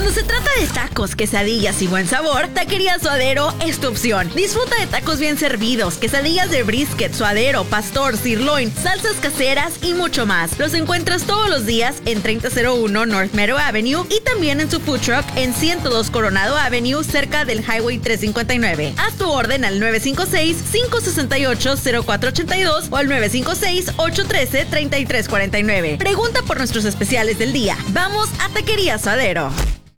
Cuando se trata de tacos, quesadillas y buen sabor, Taquería Suadero es tu opción. Disfruta de tacos bien servidos, quesadillas de brisket, suadero, pastor, sirloin, salsas caseras y mucho más. Los encuentras todos los días en 3001 North Meadow Avenue y también en su food truck en 102 Coronado Avenue, cerca del Highway 359. Haz tu orden al 956-568-0482 o al 956-813-3349. Pregunta por nuestros especiales del día. Vamos a Taquería Suadero.